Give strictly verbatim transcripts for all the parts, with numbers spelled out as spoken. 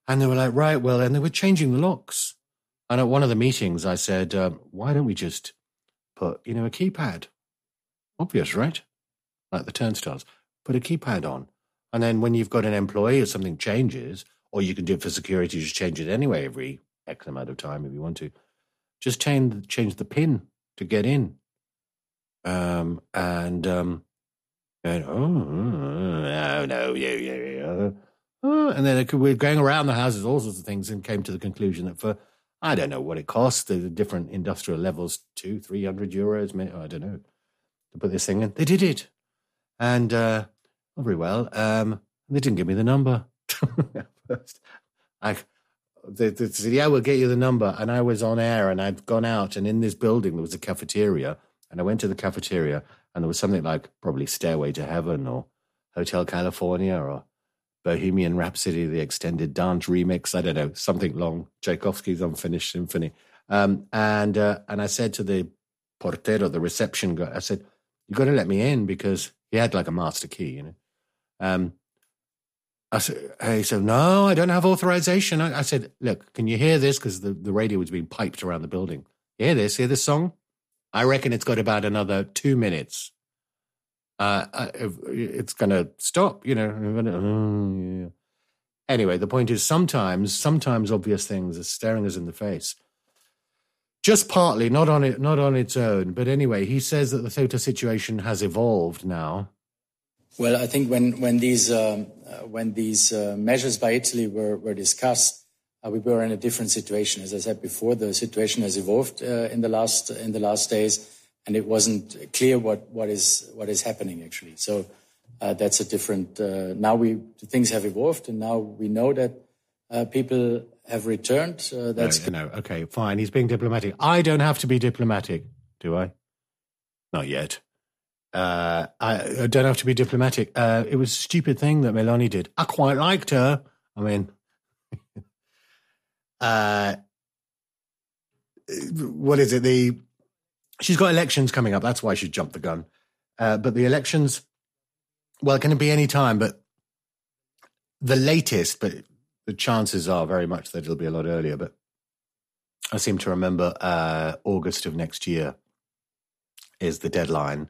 And they were like, right, well, and they were changing the locks. And at one of the meetings, I said, um, why don't we just put, you know, a keypad? Obvious, right? Like the turnstiles. Put a keypad on. And then when you've got an employee or something changes, or you can do it for security, just change it anyway every X amount of time if you want to. Just change, change the pin to get in. Um, and, um, and, oh, no, no, yeah, yeah, yeah. Oh, and then we were going around the houses, all sorts of things, and came to the conclusion that for, I don't know what it costs, the different industrial levels, two, three hundred euros, maybe, I don't know, to put this thing in. They did it. And, uh, not very well. Um, they didn't give me the number. I, they, they said, yeah, we'll get you the number. And I was on air, and I'd gone out, and in this building, there was a cafeteria. And I went to the cafeteria, and there was something like probably Stairway to Heaven or Hotel California or Bohemian Rhapsody, the extended dance remix. I don't know, something long, Tchaikovsky's Unfinished Symphony. Um, and uh, and I said to the portero, the reception guy, I said, you got to let me in, because he had like a master key, you know. Um, I said, he said, no, I don't have authorization. I, I said, look, can you hear this? Because the, the radio was being piped around the building. You hear this? Hear this song? I reckon it's got about another two minutes. Uh, it's going to stop, you know. Anyway, the point is sometimes, sometimes obvious things are staring us in the face. Just partly, not on it, not on its own. But anyway, he says that the Ceuta situation has evolved now. Well, I think when when these um, uh, when these uh, measures by Italy were were discussed, uh, we were in a different situation. As I said before, the situation has evolved uh, in the last in the last days, and it wasn't clear what what is what is happening actually. So uh, that's a different. Uh, now we things have evolved, and now we know that uh, people have returned. Uh, that's no, no, okay, fine. He's being diplomatic. I don't have to be diplomatic, do I? Not yet. Uh, I, I don't have to be diplomatic. Uh, it was a stupid thing that Meloni did. I quite liked her. I mean, uh, what is it? The she's got elections coming up. That's why she jumped the gun. Uh, but the elections, well, it can be any time. But the latest, but the chances are very much that it'll be a lot earlier. But I seem to remember uh, August of next year is the deadline.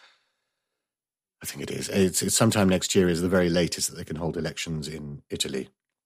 I think it is. It's, it's sometime next year is the very latest that they can hold elections in Italy.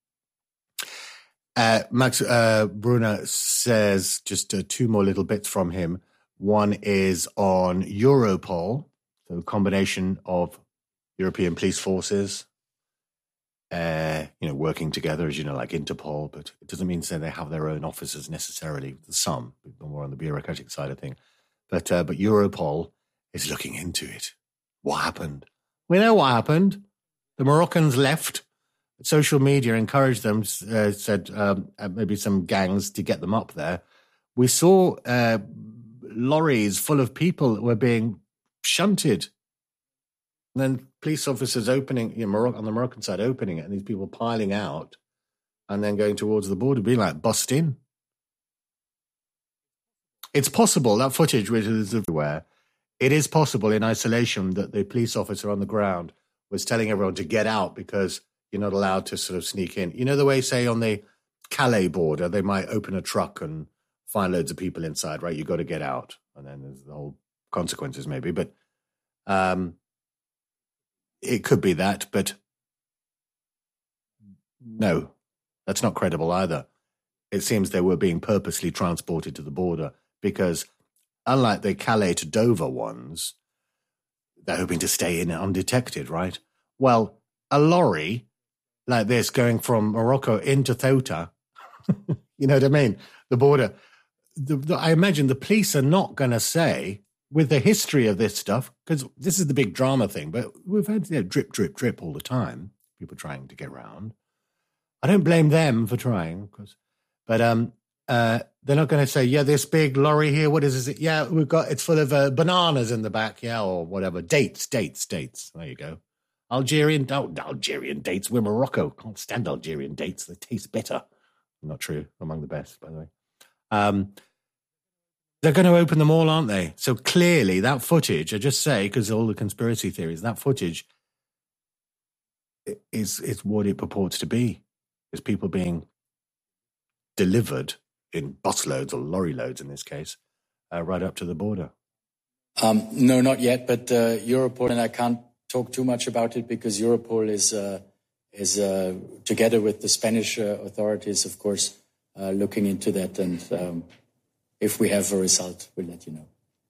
Uh, Max uh, Brunner says just uh, two more little bits from him. One is on Europol, so a combination of European police forces, uh, you know, working together, as you know, like Interpol, but it doesn't mean to say they have their own officers necessarily. Some, more on the bureaucratic side of things. But, uh, but Europol is looking into it. What happened? We know what happened. The Moroccans left. Social media encouraged them, uh, said um, maybe some gangs to get them up there. We saw uh, lorries full of people that were being shunted. And then police officers opening, you know, on the Moroccan side, opening it, and these people piling out and then going towards the border, being like, bust in. It's possible, that footage, which is everywhere, it is possible in isolation that the police officer on the ground was telling everyone to get out because you're not allowed to sort of sneak in. You know the way, say, on the Calais border, they might open a truck and find loads of people inside, right? You've got to get out. And then there's the whole consequences maybe. But um, it could be that. But no, that's not credible either. It seems they were being purposely transported to the border because unlike the Calais to Dover ones, they're hoping to stay in undetected, right? Well, a lorry like this going from Morocco into Ceuta, you know what I mean? The border. The, the, I imagine the police are not going to say, with the history of this stuff, because this is the big drama thing, but we've had you know, drip, drip, drip all the time, people trying to get around. I don't blame them for trying, cause, but um, uh, they're not going to say, yeah, this big lorry here, what is it? Yeah, we've got, it's full of uh, bananas in the back, yeah, or whatever. Dates, dates, dates. There you go. Algerian, oh, Algerian dates. We're Morocco. Can't stand Algerian dates. They taste better. Not true. Among the best, by the way. Um, they're going to open them all, aren't they? So clearly that footage, I just say, because all the conspiracy theories, that footage is, is what it purports to be. Is people being delivered in busloads or lorry loads in this case, uh, right up to the border? Um, no, not yet. But uh, Europol, and I can't talk too much about it because Europol is uh, is uh, together with the Spanish uh, authorities, of course, uh, looking into that. And um, if we have a result, we'll let you know.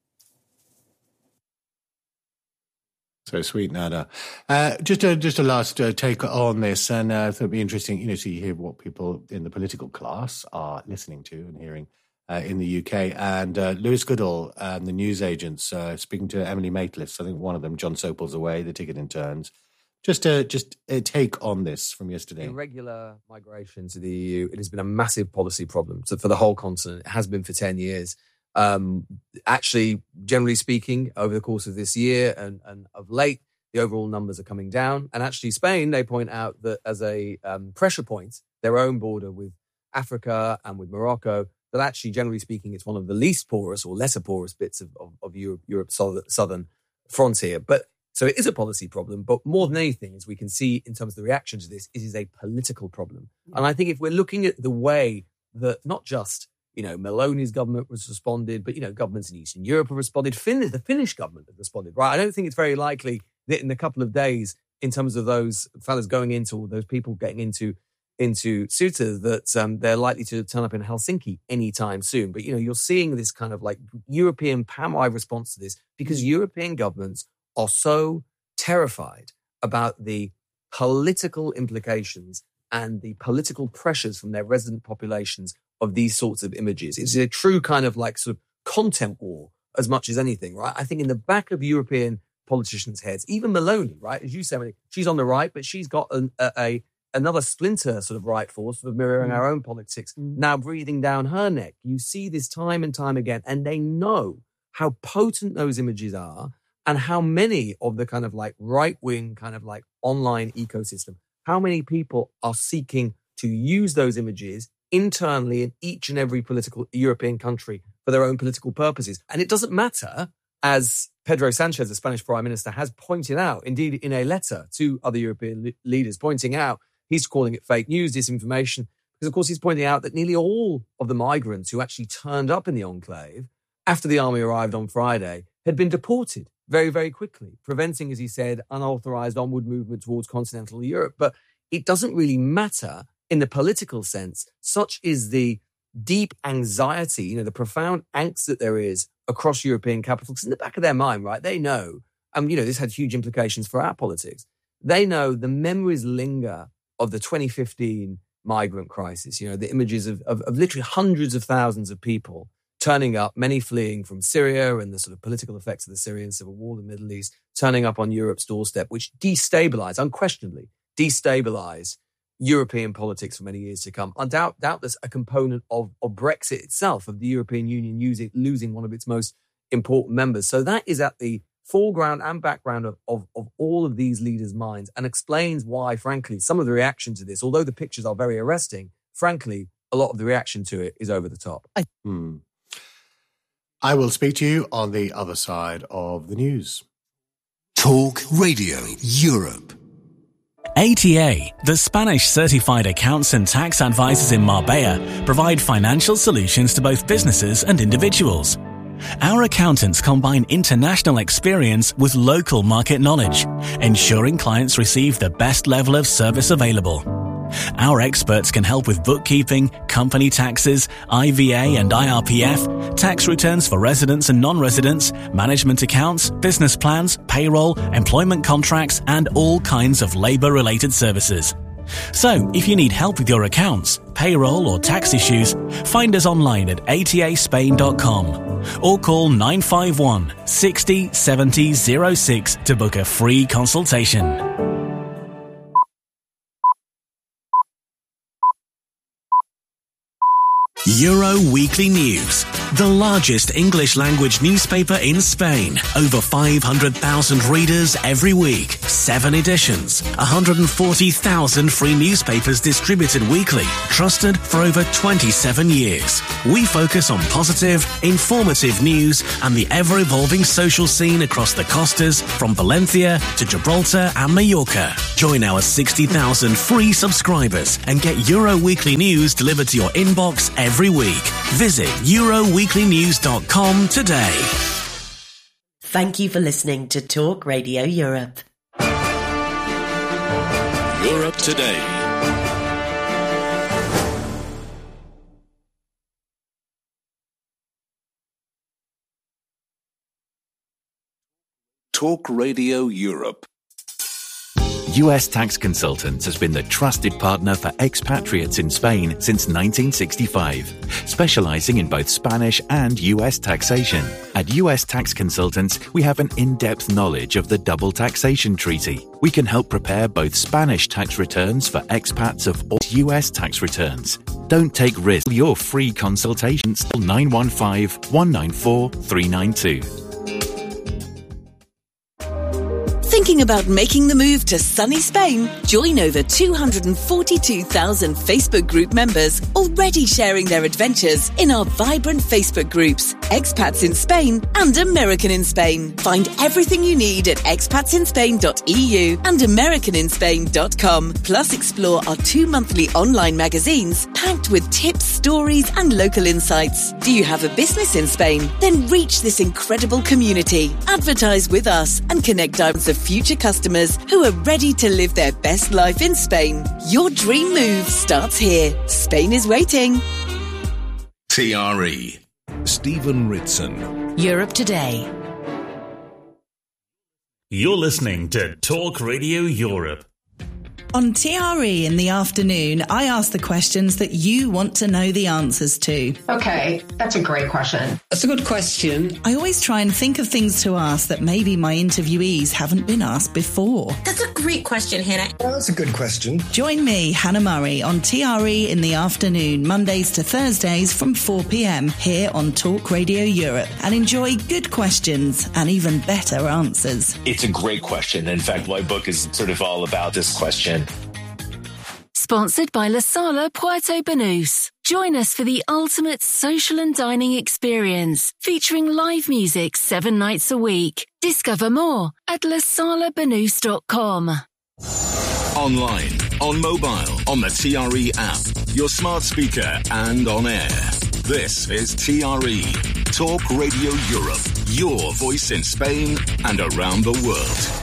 So sweet, Nada. Uh, just a just a last uh, take on this, and uh, it'll be interesting, you know, to hear what people in the political class are listening to and hearing uh, in the U K. And uh, Lewis Goodall and the newsagents uh, speaking to Emily Maitlis. I think one of them, John Sopel's away, the ticket in turns. Just a just a take on this from yesterday. Irregular migration to the E U. It has been a massive policy problem so for the whole continent. It has been for ten years. Um, actually, generally speaking, over the course of this year and, and of late, the overall numbers are coming down. And actually, Spain, they point out that as a um, pressure point, their own border with Africa and with Morocco, that actually, generally speaking, it's one of the least porous or lesser porous bits of, of, of Europe, Europe's southern frontier. But so it is a policy problem. But more than anything, as we can see in terms of the reaction to this, it is a political problem. Yeah. And I think if we're looking at the way that not just You know, Meloni's government was responded, but, you know, governments in Eastern Europe have responded. Fin- the Finnish government have responded, right? I don't think it's very likely that in a couple of days, in terms of those fellas going into, or those people getting into into Suta, that um, they're likely to turn up in Helsinki anytime soon. But, you know, you're seeing this kind of like European PAM-wide response to this because European governments are so terrified about the political implications and the political pressures from their resident populations of these sorts of images. It's a true kind of like sort of content war as much as anything, right? I think in the back of European politicians' heads, even Meloni, right? As you say, she's on the right, but she's got an, a, a another splinter sort of right force, sort of mirroring mm. our own politics, mm. now breathing down her neck. You see this time and time again, and they know how potent those images are and how many of the kind of like right-wing kind of like online ecosystem, how many people are seeking to use those images internally in each and every political European country for their own political purposes. And it doesn't matter, as Pedro Sanchez, the Spanish Prime Minister, has pointed out, indeed in a letter to other European le- leaders, pointing out, he's calling it fake news, disinformation, because of course he's pointing out that nearly all of the migrants who actually turned up in the enclave after the army arrived on Friday had been deported very, very quickly, preventing, as he said, unauthorized onward movement towards continental Europe. But it doesn't really matter in the political sense. Such is the deep anxiety, you know, the profound angst that there is across European capitals. In the back of their mind, right, they know, and, you know, this had huge implications for our politics. They know the memories linger of the twenty fifteen migrant crisis, you know, the images of, of, of literally hundreds of thousands of people turning up, many fleeing from Syria and the sort of political effects of the Syrian civil war, the Middle East, turning up on Europe's doorstep, which destabilized, unquestionably destabilized European politics for many years to come. Undoubt, doubtless a component of, of Brexit itself, of the European Union using, losing one of its most important members. So that is at the foreground and background of, of, of all of these leaders' minds, and explains why, frankly, some of the reaction to this, although the pictures are very arresting, frankly, a lot of the reaction to it is over the top. I, hmm. I will speak to you on the other side of the news. Talk Radio Europe. A T A, the Spanish certified accounts and tax advisors in Marbella, provide financial solutions to both businesses and individuals. Our accountants combine international experience with local market knowledge, ensuring clients receive the best level of service available. Our experts can help with bookkeeping, company taxes, I V A and I R P F, tax returns for residents and non-residents, management accounts, business plans, payroll, employment contracts, and all kinds of labour-related services. So, if you need help with your accounts, payroll or tax issues, find us online at a t a spain dot com or call nine five one, six zero, seven zero zero six to book a free consultation. Euro Weekly News, the largest English-language newspaper in Spain. Over five hundred thousand readers every week, seven editions, one hundred forty thousand free newspapers distributed weekly, trusted for over twenty-seven years. We focus on positive, informative news and the ever-evolving social scene across the costas from Valencia to Gibraltar and Mallorca. Join our sixty thousand free subscribers and get Euro Weekly News delivered to your inbox every week. Visit euro weekly news dot com today. Thank you for listening to Talk Radio Europe. Europe Today. Talk Radio Europe. U S Tax Consultants has been the trusted partner for expatriates in Spain since nineteen sixty-five, specializing in both Spanish and U S taxation. At U S Tax Consultants, we have an in-depth knowledge of the double taxation treaty. We can help prepare both Spanish tax returns for expats of all U S tax returns. Don't take risks. Your free consultations till nine one five, one nine four, three nine two. Thinking about making the move to sunny Spain? Join over two hundred forty-two thousand Facebook group members already sharing their adventures in our vibrant Facebook groups, Expats in Spain and American in Spain. Find everything you need at expats in spain dot e u and american in spain dot com. Plus explore our two monthly online magazines packed with tips, stories and local insights. Do you have a business in Spain? Then reach this incredible community. Advertise with us and connect with of future customers who are ready to live their best life in Spain. Your dream move starts here. Spain is waiting. T R E. Stephen Ritson. Europe Today. You're listening to Talk Radio Europe. On T R E in the afternoon, I ask the questions that you want to know the answers to. Okay, that's a great question. That's a good question. I always try and think of things to ask that maybe my interviewees haven't been asked before. That's a great question, Hannah. Well, that's a good question. Join me, Hannah Murray, on T R E in the afternoon, Mondays to Thursdays from four p.m. here on Talk Radio Europe, and enjoy good questions and even better answers. It's a great question. In fact, my book is sort of all about this question. Sponsored by La Sala Puerto Banús. Join us for the ultimate social and dining experience, featuring live music seven nights a week. Discover more at la sala banús dot com. Online, on mobile, on the T R E app, your smart speaker and on air. This is T R E, Talk Radio Europe, your voice in Spain and around the world.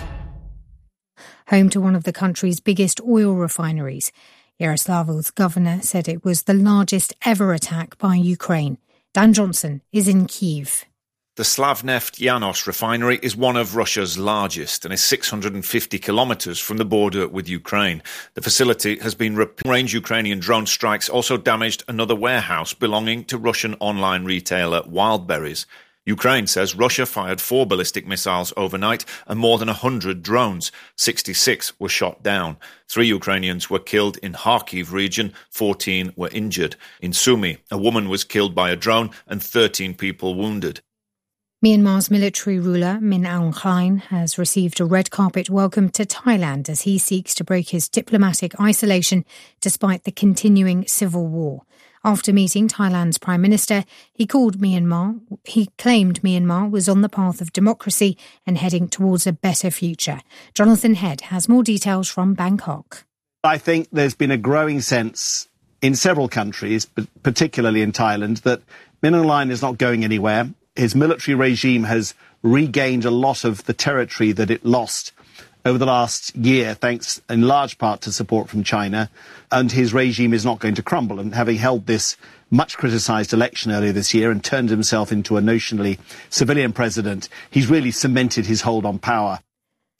Home to one of the country's biggest oil refineries, Yaroslavl's governor said it was the largest ever attack by Ukraine. Dan Johnson is in Kyiv. The Slavneft Yanos refinery is one of Russia's largest and is six hundred fifty kilometres from the border with Ukraine. The facility has been repeated. Range Ukrainian drone strikes also damaged another warehouse belonging to Russian online retailer Wildberries. Ukraine says Russia fired four ballistic missiles overnight and more than one hundred drones. sixty-six were shot down. Three Ukrainians were killed in Kharkiv region, fourteen were injured. In Sumy, a woman was killed by a drone and thirteen people wounded. Myanmar's military ruler, Min Aung Hlaing, has received a red carpet welcome to Thailand as he seeks to break his diplomatic isolation despite the continuing civil war. After meeting Thailand's Prime Minister, he called Myanmar, he claimed Myanmar was on the path of democracy and heading towards a better future. Jonathan Head has more details from Bangkok. I think there's been a growing sense in several countries, but particularly in Thailand, that Min Aung Hlaing is not going anywhere. His military regime has regained a lot of the territory that it lost over the last year, thanks in large part to support from China, and his regime is not going to crumble. And having held this much criticised election earlier this year and turned himself into a notionally civilian president, he's really cemented his hold on power.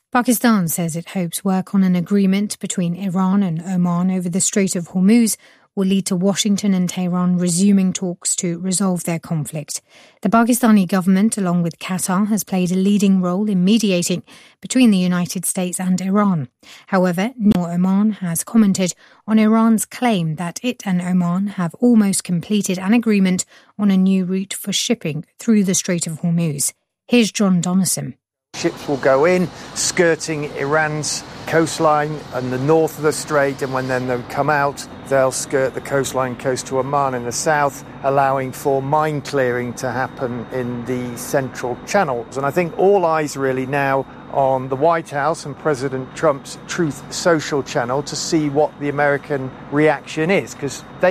Pakistan says it hopes work on an agreement between Iran and Oman over the Strait of Hormuz will lead to Washington and Tehran resuming talks to resolve their conflict. The Pakistani government, along with Qatar, has played a leading role in mediating between the United States and Iran. However, Oman has commented on Iran's claim that it and Oman have almost completed an agreement on a new route for shipping through the Strait of Hormuz. Here's John Donison. Ships will go in, skirting Iran's coastline and the north of the strait, and when then they come out, they'll skirt the coastline coast to Oman in the south, allowing for mine clearing to happen in the central channels. And I think all eyes really now on the White House and President Trump's Truth Social channel to see what the American reaction is, because they